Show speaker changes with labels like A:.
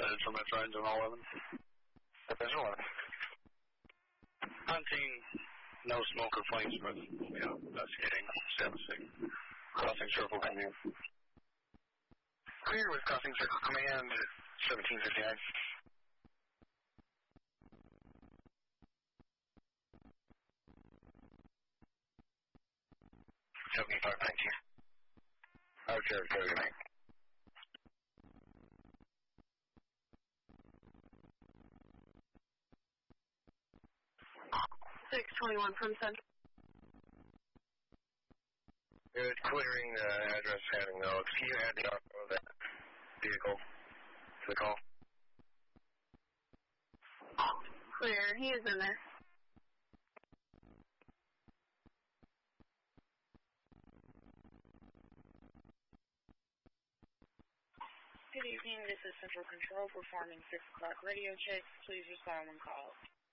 A: headed for Metro Engine 11.
B: Engine 11.
A: Hunting, no smoke or flames, but, investigating. 7-6. Crossing Circle Command.
B: Clear with Crossing Circle Command, 1759. 7519. Roger, good night.
C: 621 from Central.
B: Good, clearing the address, having those. Can you add the auto of that vehicle to the call?
C: Clear, he is in there.
D: Good evening, this is Central Control performing 6 o'clock radio check. Please respond when called.